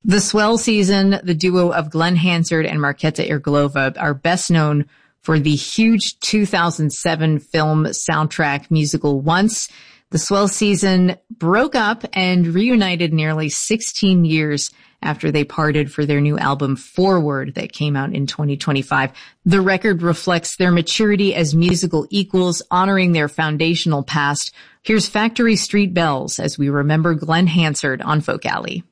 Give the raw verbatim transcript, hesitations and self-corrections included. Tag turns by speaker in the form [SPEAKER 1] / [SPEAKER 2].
[SPEAKER 1] The Swell Season, the duo of Glenn Hansard and Markéta Irglová, are best known for the huge two thousand seven film soundtrack musical Once. The Swell Season broke up and reunited nearly sixteen years after they parted for their new album Forward that came out in twenty twenty-five. The record reflects their maturity as musical equals, honoring their foundational past. Here's Factory Street Bells as we remember Glenn Hansard on Folk Alley.